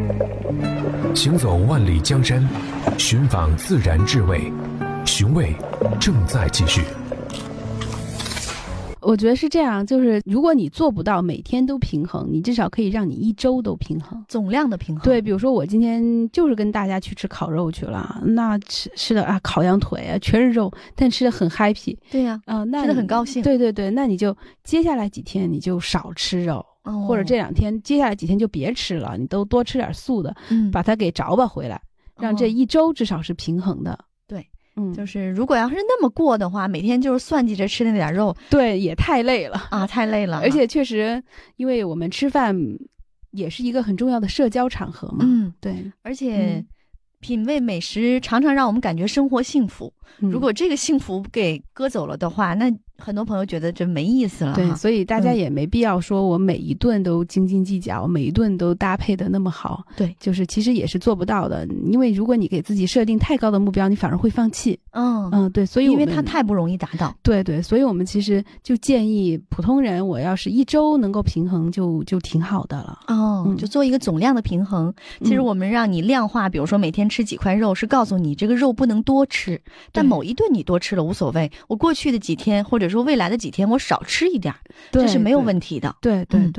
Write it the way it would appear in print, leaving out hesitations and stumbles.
行走万里江山，寻访自然智慧，寻味正在继续。 我觉得是这样，就是如果你做不到每天都平衡，你至少可以让你一周都平衡， 总量的平衡。 对，比如说我今天就是跟大家去吃烤肉去了，那吃的啊烤羊腿啊全是肉，但吃的很 happy。 对呀， 那吃的很高兴。 对对对，那你就接下来几天你就少吃肉，或者这2天接下来几天就别吃了，你都多吃点素的，把它给着吧回来，让这一周至少是平衡的。 对。就是如果要是那么过的话，每天就是算计着吃那点肉， 对，也太累了啊，太累了。 而且确实，因为我们吃饭也是一个很重要的社交场合嘛。对， 而且品味美食常常让我们感觉生活幸福。如果这个幸福给割走了的话，那很多朋友觉得这没意思了。 对，所以大家也没必要说我每一顿都斤斤计较，每一顿都搭配的那么好。 对， 就是其实也是做不到的，因为如果你给自己设定太高的目标，你反而会放弃。对，所以因为它太不容易达到。 对对，所以我们其实就建议普通人，我要是一周能够平衡就挺好的了。 就做一个总量的平衡。其实我们让你量化，比如说每天吃几块肉，是告诉你这个肉不能多吃，但某一顿你多吃了无所谓。我过去的几天或者说未来的几天我少吃一点，这是没有问题的。 对对对。